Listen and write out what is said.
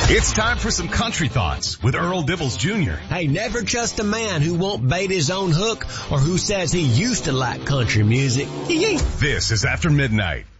It's time for some country thoughts with Earl Dibbles Jr. Hey, never trust a man who won't bait his own hook or who says he used to like country music. This is After Midnight.